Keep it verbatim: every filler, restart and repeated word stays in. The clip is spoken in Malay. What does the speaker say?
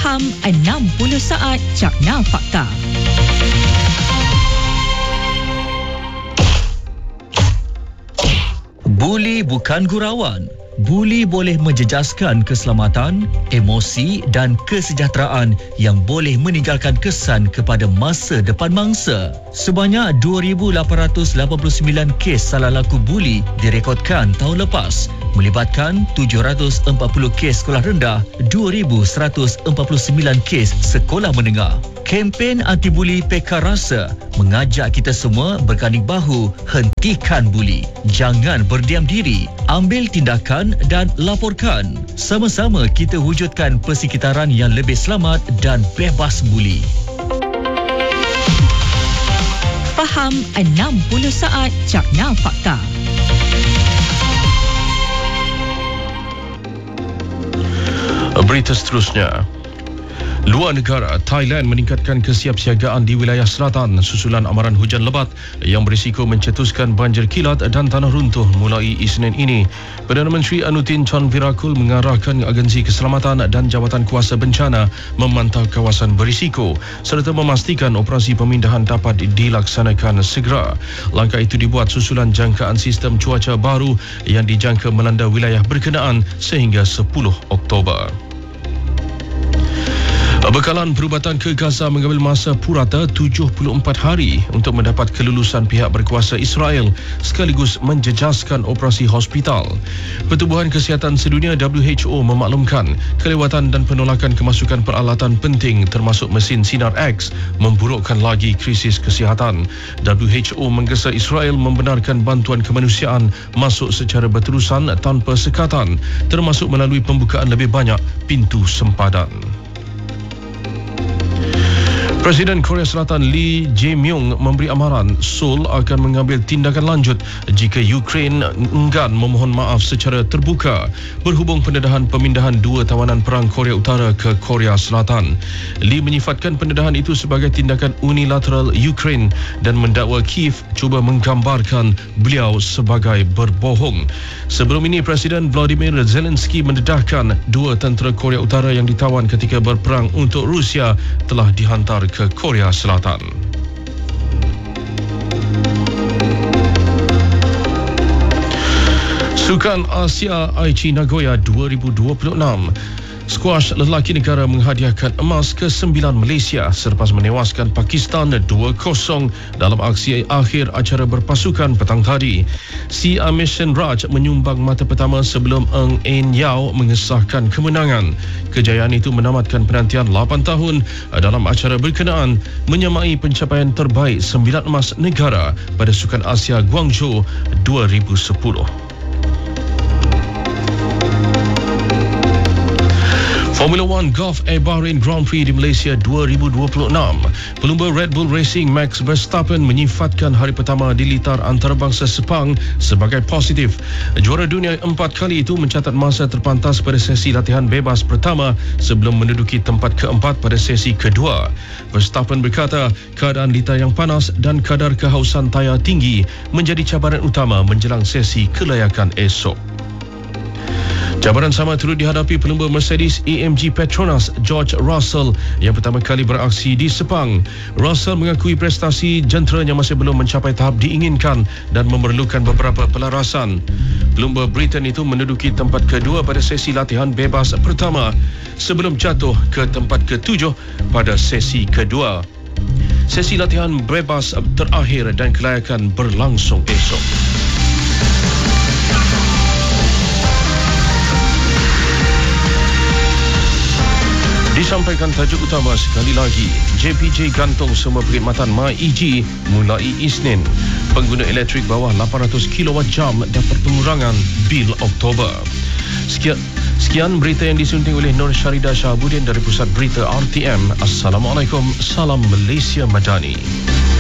Faham enam puluh saat Cakna Fakta. Buli bukan gurauan. Buli boleh menjejaskan keselamatan, emosi dan kesejahteraan yang boleh meninggalkan kesan kepada masa depan mangsa. Sebanyak dua ribu lapan ratus lapan puluh sembilan kes salah laku buli direkodkan tahun lepas, melibatkan tujuh ratus empat puluh kes sekolah rendah, dua ribu seratus empat puluh sembilan kes sekolah menengah. Kempen anti-buli Pekar Rasa mengajak kita semua berganding bahu hentikan buli. Jangan berdiam diri, ambil tindakan dan laporkan. Sama-sama kita wujudkan persekitaran yang lebih selamat dan bebas buli. Faham enam puluh saat Cakna Fakta. Berita seterusnya. Luar negara, Thailand meningkatkan kesiapsiagaan di wilayah selatan susulan amaran hujan lebat yang berisiko mencetuskan banjir kilat dan tanah runtuh mulai Isnin ini. Perdana Menteri Anutin Chanvirakul mengarahkan agensi keselamatan dan jawatan kuasa bencana memantau kawasan berisiko serta memastikan operasi pemindahan dapat dilaksanakan segera. Langkah itu dibuat susulan jangkaan sistem cuaca baru yang dijangka melanda wilayah berkenaan sehingga sepuluh Oktober. Bekalan perubatan ke Gaza mengambil masa purata tujuh puluh empat hari untuk mendapat kelulusan pihak berkuasa Israel sekaligus menjejaskan operasi hospital. Pertubuhan Kesihatan Sedunia W H O memaklumkan kelewatan dan penolakan kemasukan peralatan penting termasuk mesin sinar X memburukkan lagi krisis kesihatan. W H O menggesa Israel membenarkan bantuan kemanusiaan masuk secara berterusan tanpa sekatan termasuk melalui pembukaan lebih banyak pintu sempadan. Presiden Korea Selatan Lee Jae-myung memberi amaran Seoul akan mengambil tindakan lanjut jika Ukraine enggan memohon maaf secara terbuka berhubung pendedahan pemindahan dua tawanan perang Korea Utara ke Korea Selatan. Lee menyifatkan pendedahan itu sebagai tindakan unilateral Ukraine dan mendakwa Kiev cuba menggambarkan beliau sebagai berbohong. Sebelum ini, Presiden Vladimir Zelensky mendedahkan dua tentera Korea Utara yang ditawan ketika berperang untuk Rusia telah dihantar ke Korea Selatan. Sukan Asia Aichi Nagoya dua ribu dua puluh enam. Skuash lelaki negara menghadiahkan emas ke sembilan Malaysia selepas menewaskan Pakistan dua kosong dalam aksi akhir acara berpasukan petang tadi. Si Amishan Raj menyumbang mata pertama sebelum Eng En Yao mengesahkan kemenangan. Kejayaan itu menamatkan penantian lapan tahun dalam acara berkenaan, menyamai pencapaian terbaik sembilan emas negara pada Sukan Asia Guangzhou dua ribu sepuluh. Formula One Gulf Air Bahrain Grand Prix di Malaysia dua ribu dua puluh enam. Pelumba Red Bull Racing Max Verstappen menyifatkan hari pertama di litar antarabangsa Sepang sebagai positif. Juara dunia empat kali itu mencatat masa terpantas pada sesi latihan bebas pertama sebelum menduduki tempat keempat pada sesi kedua. Verstappen berkata keadaan litar yang panas dan kadar kehausan tayar tinggi menjadi cabaran utama menjelang sesi kelayakan esok. Cabaran sama turut dihadapi pelumba Mercedes A M G Petronas George Russell yang pertama kali beraksi di Sepang. Russell mengakui prestasi jenteranya masih belum mencapai tahap diinginkan dan memerlukan beberapa pelarasan. Pelumba Britain itu menduduki tempat kedua pada sesi latihan bebas pertama sebelum jatuh ke tempat ketujuh pada sesi kedua. Sesi latihan bebas terakhir dan kelayakan berlangsung esok. Disampaikan tajuk utama sekali lagi. J P J gantung semua perkhidmatan MyEG mulai Isnin. Pengguna elektrik bawah lapan ratus kilowatt jam dapat pengurangan bil Oktober. Sekian, sekian berita yang disunting oleh Nur Syarida Shahabuddin dari Pusat Berita R T M. Assalamualaikum, salam Malaysia Madani.